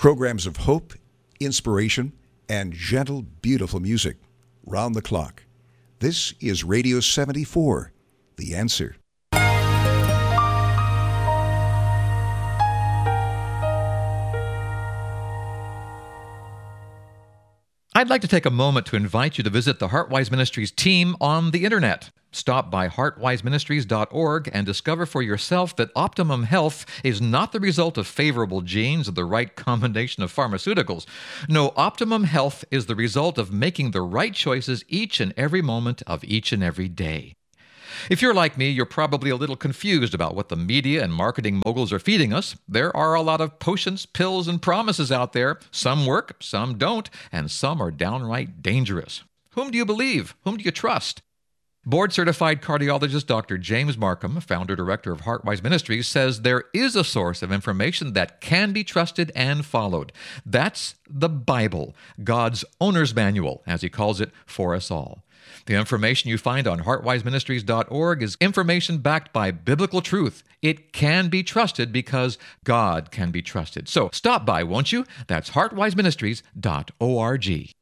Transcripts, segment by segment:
Programs of hope, inspiration, and gentle, beautiful music round the clock. This is Radio 74, The Answer. I'd like to take a moment to invite you to visit the HeartWise Ministries team on the internet. Stop by heartwiseministries.org and discover for yourself that optimum health is not the result of favorable genes or the right combination of pharmaceuticals. No, optimum health is the result of making the right choices each and every moment of each and every day. If you're like me, you're probably a little confused about what the media and marketing moguls are feeding us. There are a lot of potions, pills, and promises out there. Some work, some don't, and some are downright dangerous. Whom do you believe? Whom do you trust? Board-certified cardiologist Dr. James Markham, founder-director of HeartWise Ministries, says there is a source of information that can be trusted and followed. That's the Bible, God's owner's manual, as he calls it, for us all. The information you find on heartwiseministries.org is information backed by biblical truth. It can be trusted because God can be trusted. So stop by, won't you? That's heartwiseministries.org.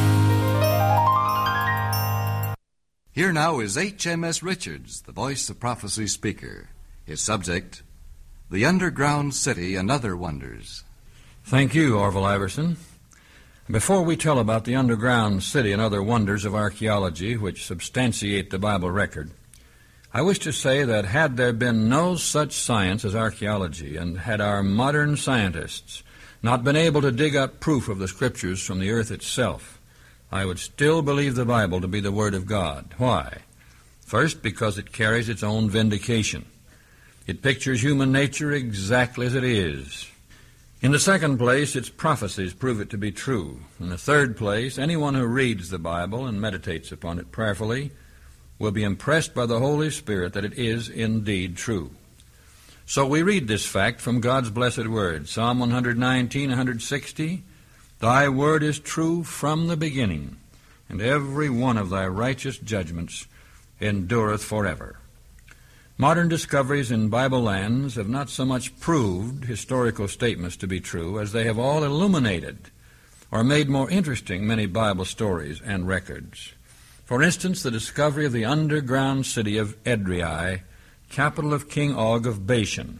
Here now is H.M.S. Richards, the Voice of Prophecy speaker. His subject, The Underground City and Other Wonders. Thank you, Orville Iverson. Before we tell about the underground city and other wonders of archaeology which substantiate the Bible record, I wish to say that had there been no such science as archaeology, and had our modern scientists not been able to dig up proof of the Scriptures from the earth itself, I would still believe the Bible to be the Word of God. Why? First, because it carries its own vindication. It pictures human nature exactly as it is. In the second place, its prophecies prove it to be true. In the third place, anyone who reads the Bible and meditates upon it prayerfully will be impressed by the Holy Spirit that it is indeed true. So we read this fact from God's blessed Word. Psalm 119, 160, Thy word is true from the beginning, and every one of thy righteous judgments endureth forever. Modern discoveries in Bible lands have not so much proved historical statements to be true as they have all illuminated or made more interesting many Bible stories and records. For instance, the discovery of the underground city of Edrei, capital of King Og of Bashan.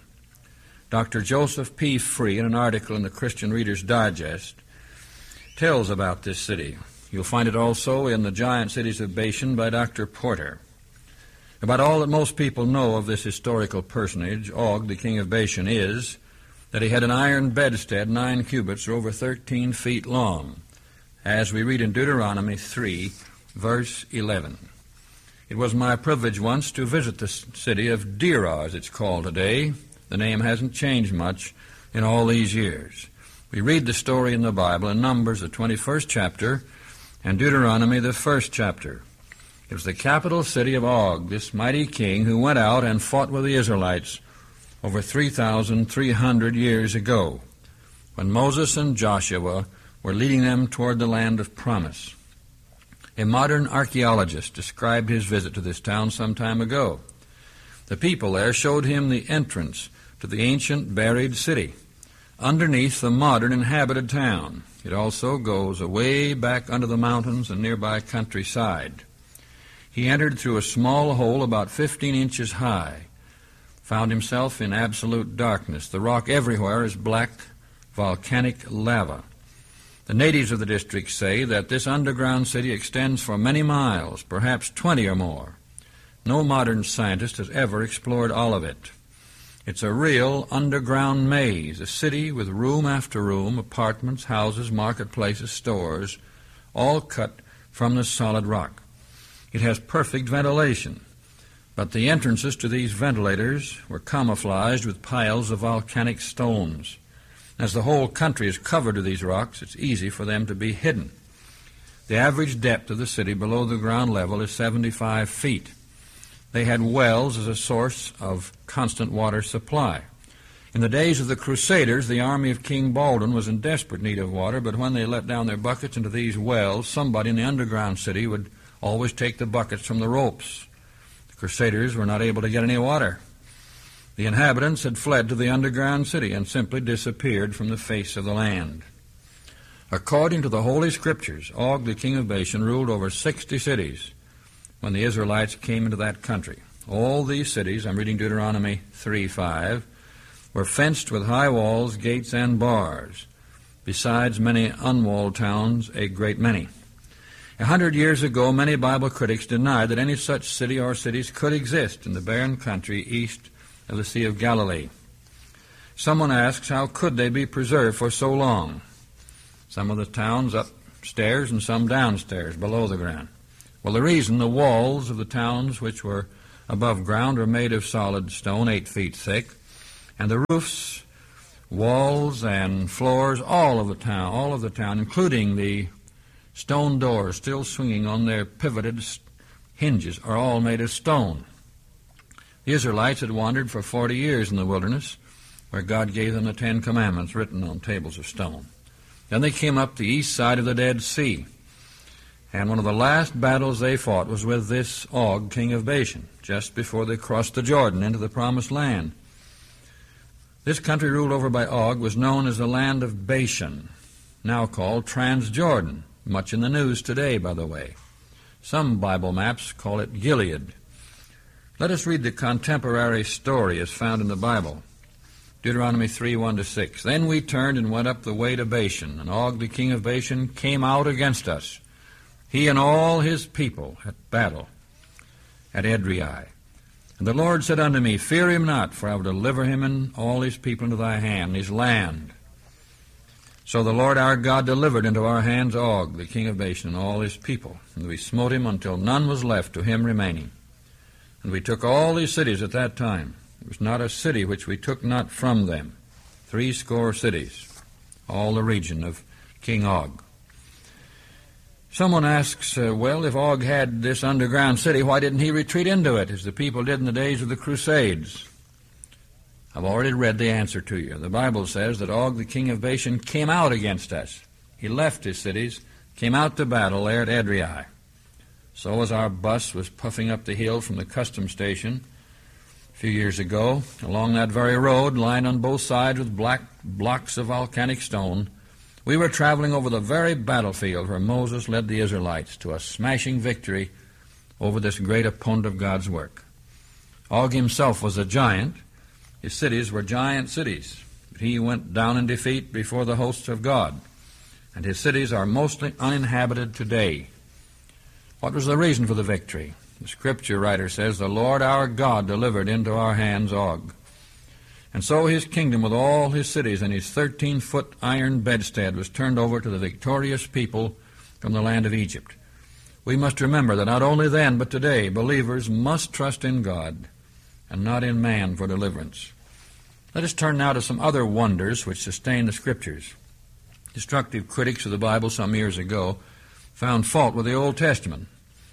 Dr. Joseph P. Free, in an article in the Christian Reader's Digest, tells about this city. You'll find it also in The Giant Cities of Bashan by Dr. Porter. About all that most people know of this historical personage, Og, the king of Bashan, is that he had an iron bedstead 9 cubits or over 13 feet long, as we read in Deuteronomy 3, verse 11. It was my privilege once to visit the city of Dera, as it's called today. The name hasn't changed much in all these years. We read the story in the Bible in Numbers, the 21st chapter, and Deuteronomy, the 1st chapter. It was the capital city of Og, this mighty king who went out and fought with the Israelites over 3,300 years ago, when Moses and Joshua were leading them toward the land of promise. A modern archaeologist described his visit to this town some time ago. The people there showed him the entrance to the ancient buried city, underneath the modern inhabited town. It also goes away back under the mountains and nearby countryside. He entered through a small hole about 15 inches high, found himself in absolute darkness. The rock everywhere is black volcanic lava. The natives of the district say that this underground city extends for many miles, perhaps 20 or more. No modern scientist has ever explored all of it. It's a real underground maze, a city with room after room, apartments, houses, marketplaces, stores, all cut from the solid rock. It has perfect ventilation, but the entrances to these ventilators were camouflaged with piles of volcanic stones. As the whole country is covered with these rocks, it's easy for them to be hidden. The average depth of the city below the ground level is 75 feet. They had wells as a source of constant water supply. In the days of the Crusaders, the army of King Baldwin was in desperate need of water, but when they let down their buckets into these wells, somebody in the underground city would always take the buckets from the ropes. The Crusaders were not able to get any water. The inhabitants had fled to the underground city and simply disappeared from the face of the land. According to the Holy Scriptures, Og, the king of Bashan, ruled over 60 cities when the Israelites came into that country. All these cities, I'm reading Deuteronomy 3:5, were fenced with high walls, gates, and bars, besides many unwalled towns, a great many. 100 years ago, many Bible critics denied that any such city or cities could exist in the barren country east of the Sea of Galilee. Someone asks, how could they be preserved for so long? Some of the towns upstairs and some downstairs, below the ground. Well, the reason, the walls of the towns which were above ground are made of solid stone, 8 feet thick, and the roofs, walls, and floors, all of the town, including the stone doors still swinging on their pivoted hinges, are all made of stone. The Israelites had wandered for 40 years in the wilderness, where God gave them the 10 Commandments written on tables of stone. Then they came up the east side of the Dead Sea, and one of the last battles they fought was with this Og, king of Bashan, just before they crossed the Jordan into the Promised Land. This country ruled over by Og was known as the land of Bashan, now called Transjordan, much in the news today, by the way. Some Bible maps call it Gilead. Let us read the contemporary story as found in the Bible. Deuteronomy 3:1-6. Then we turned and went up the way to Bashan, and Og the king of Bashan came out against us, he and all his people, at battle at Edrei. And the Lord said unto me, Fear him not, for I will deliver him and all his people into thy hand, and his land. So the Lord our God delivered into our hands Og, the king of Bashan, and all his people. And we smote him until none was left to him remaining. And we took all these cities at that time. There was not a city which we took not from them. 70 cities, all the region of King Og. Someone asks, well, if Og had this underground city, why didn't he retreat into it, as the people did in the days of the Crusades? I've already read the answer to you. The Bible says that Og, the king of Bashan, came out against us. He left his cities, came out to battle there at Edrei. So as our bus was puffing up the hill from the customs station a few years ago, along that very road, lined on both sides with black blocks of volcanic stone, we were traveling over the very battlefield where Moses led the Israelites to a smashing victory over this great opponent of God's work. Og himself was a giant. His cities were giant cities. But he went down in defeat before the hosts of God, and his cities are mostly uninhabited today. What was the reason for the victory? The scripture writer says, The Lord our God delivered into our hands Og. And so his kingdom with all his cities and his 13-foot iron bedstead was turned over to the victorious people from the land of Egypt. We must remember that not only then, but today, believers must trust in God and not in man for deliverance. Let us turn now to some other wonders which sustain the Scriptures. Destructive critics of the Bible some years ago found fault with the Old Testament.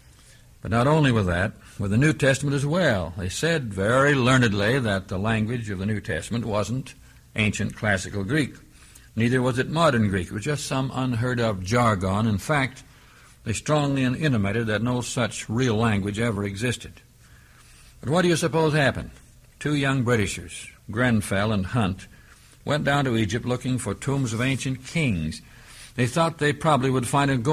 But not only with that, with the New Testament as well. They said very learnedly that the language of the New Testament wasn't ancient classical Greek. Neither was it modern Greek. It was just some unheard-of jargon. In fact, they strongly intimated that no such real language ever existed. But what do you suppose happened? 2 young Britishers, Grenfell and Hunt, went down to Egypt looking for tombs of ancient kings. They thought they probably would find a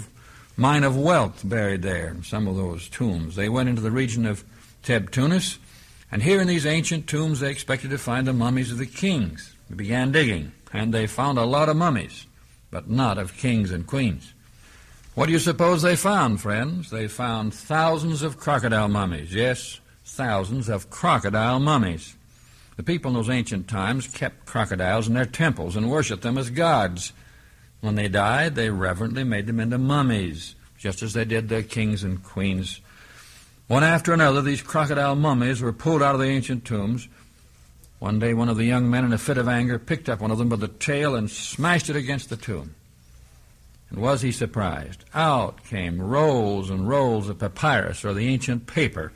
mine of wealth buried there in some of those tombs. They went into the region of Tebtunis, and here in these ancient tombs they expected to find the mummies of the kings. They began digging, and they found a lot of mummies, but not of kings and queens. What do you suppose they found, friends? They found thousands of crocodile mummies. Yes, thousands of crocodile mummies. The people in those ancient times kept crocodiles in their temples and worshipped them as gods. When they died, they reverently made them into mummies, just as they did their kings and queens. One after another, these crocodile mummies were pulled out of the ancient tombs. One day, one of the young men, in a fit of anger, picked up one of them by the tail and smashed it against the tomb. And was he surprised? Out came rolls and rolls of papyrus, or the ancient paper.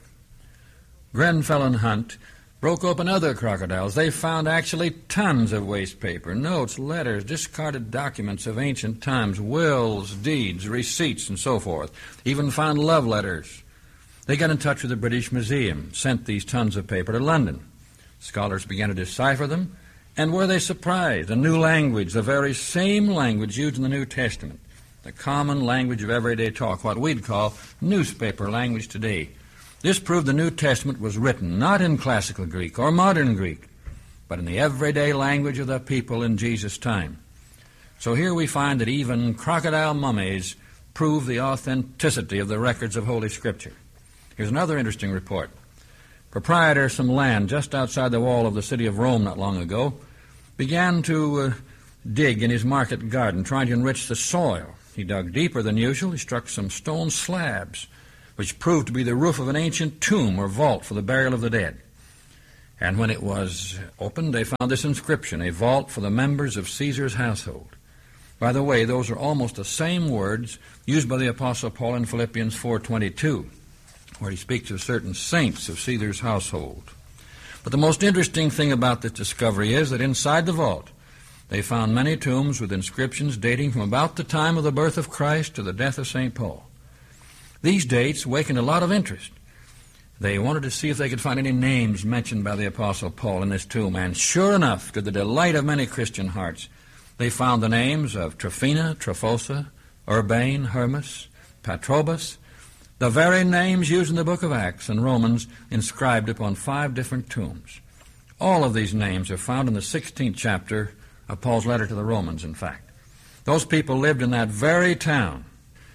Grenfell and Hunt broke open other crocodiles. They found actually tons of waste paper, notes, letters, discarded documents of ancient times, wills, deeds, receipts, and so forth. Even found love letters. They got in touch with the British Museum, sent these tons of paper to London. Scholars began to decipher them, and were they surprised? A new language, the very same language used in the New Testament, the common language of everyday talk, what we'd call newspaper language today. This proved the New Testament was written not in classical Greek or modern Greek, but in the everyday language of the people in Jesus' time. So here we find that even crocodile mummies prove the authenticity of the records of Holy Scripture. Here's another interesting report. Proprietor of some land just outside the wall of the city of Rome not long ago began to dig in his market garden, trying to enrich the soil. He dug deeper than usual. He struck some stone slabs, which proved to be the roof of an ancient tomb or vault for the burial of the dead. And when it was opened, they found this inscription, a vault for the members of Caesar's household. By the way, those are almost the same words used by the Apostle Paul in Philippians 4:22, where he speaks of certain saints of Caesar's household. But the most interesting thing about this discovery is that inside the vault, they found many tombs with inscriptions dating from about the time of the birth of Christ to the death of St. Paul. These dates awakened a lot of interest. They wanted to see if they could find any names mentioned by the Apostle Paul in this tomb, and sure enough, to the delight of many Christian hearts, they found the names of Tryphena, Tryphosa, Urbane, Hermas, Patrobas, the very names used in the book of Acts and Romans inscribed upon 5 different tombs. All of these names are found in the 16th chapter of Paul's letter to the Romans, in fact. Those people lived in that very town.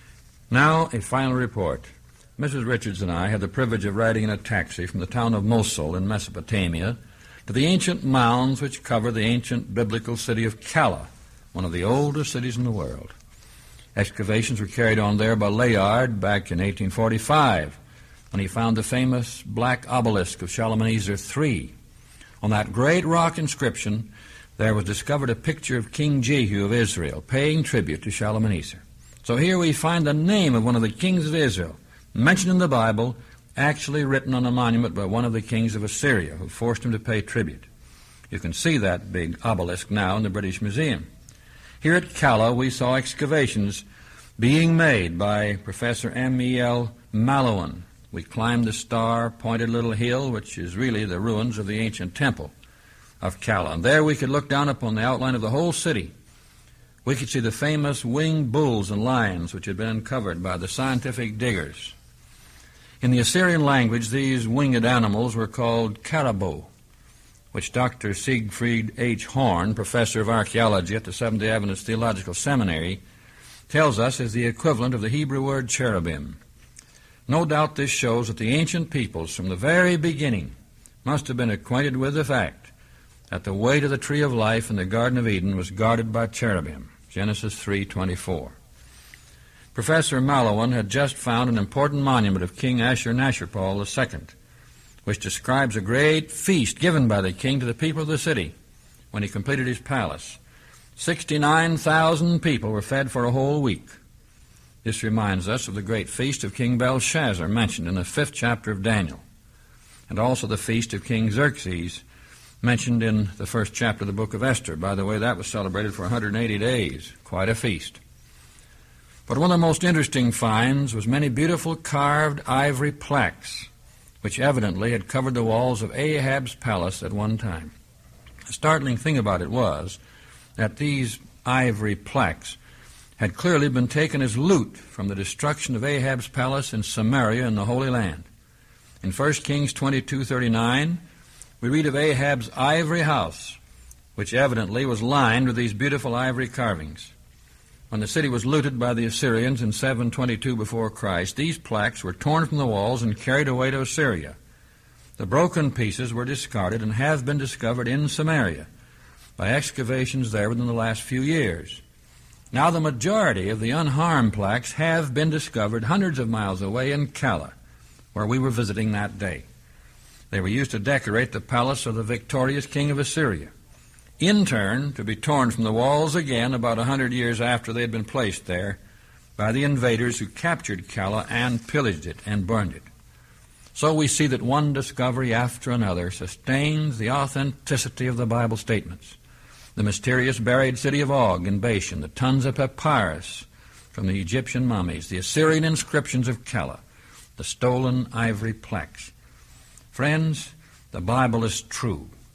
Now, a final report. Mrs. Richards and I had the privilege of riding in a taxi from the town of Mosul in Mesopotamia to the ancient mounds which cover the ancient biblical city of Calla, one of the oldest cities in the world. Excavations were carried on there by Layard back in 1845 when he found the famous black obelisk of Shalmaneser III. On that great rock inscription, there was discovered a picture of King Jehu of Israel paying tribute to Shalmaneser. So here we find the name of one of the kings of Israel mentioned in the Bible, actually written on a monument by one of the kings of Assyria who forced him to pay tribute. You can see that big obelisk now in the British Museum. Here at Calla, we saw excavations being made by Professor M.E.L. Mallowan. We climbed the star-pointed little hill, which is really the ruins of the ancient temple of Calla. And there we could look down upon the outline of the whole city. We could see the famous winged bulls and lions which had been uncovered by the scientific diggers. In the Assyrian language, these winged animals were called caribou, which Dr. Siegfried H. Horn, professor of archaeology at the Seventh-day Adventist Theological Seminary, tells us is the equivalent of the Hebrew word cherubim. No doubt this shows that the ancient peoples from the very beginning must have been acquainted with the fact that the way to the tree of life in the Garden of Eden was guarded by cherubim, Genesis 3:24. Professor Mallowan had just found an important monument of King Ashur-Nashirpal II, which describes a great feast given by the king to the people of the city when he completed his palace. 69,000 people were fed for a whole week. This reminds us of the great feast of King Belshazzar mentioned in the 5th chapter of Daniel, and also the feast of King Xerxes mentioned in the 1st chapter of the book of Esther. By the way, that was celebrated for 180 days. Quite a feast. But one of the most interesting finds was many beautiful carved ivory plaques, which evidently had covered the walls of Ahab's palace at one time. The startling thing about it was that these ivory plaques had clearly been taken as loot from the destruction of Ahab's palace in Samaria in the Holy Land. In 1 Kings 22:39, we read of Ahab's ivory house, which evidently was lined with these beautiful ivory carvings. When the city was looted by the Assyrians in 722 before Christ, these plaques were torn from the walls and carried away to Assyria. The broken pieces were discarded and have been discovered in Samaria by excavations there within the last few years. Now the majority of the unharmed plaques have been discovered hundreds of miles away in Calla, where we were visiting that day. They were used to decorate the palace of the victorious king of Assyria, in turn to be torn from the walls again about 100 years after they had been placed there by the invaders who captured Calla and pillaged it and burned it. So we see that one discovery after another sustains the authenticity of the Bible statements. The mysterious buried city of Og in Bashan, the tons of papyrus from the Egyptian mummies, the Assyrian inscriptions of Calla, the stolen ivory plaques. Friends, the Bible is true.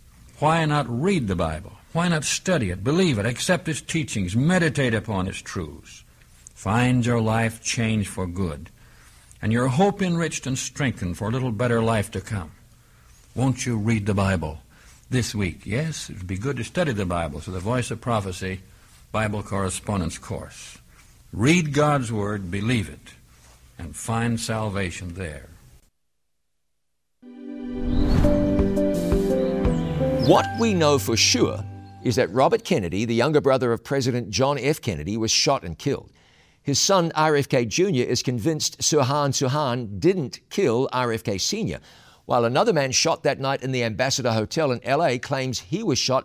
Why not read the Bible? Why not study it, believe it, accept its teachings, meditate upon its truths? Find your life changed for good, and your hope enriched and strengthened for a little better life to come. Won't you read the Bible this week? Yes, it would be good to study the Bible. So the Voice of Prophecy Bible Correspondence Course. Read God's Word, believe it, and find salvation there. What we know for sure is that Robert Kennedy, the younger brother of President John F. Kennedy, was shot and killed. His son, RFK Jr., is convinced Sirhan Sirhan didn't kill RFK Sr., while another man shot that night in the Ambassador Hotel in L.A. claims he was shot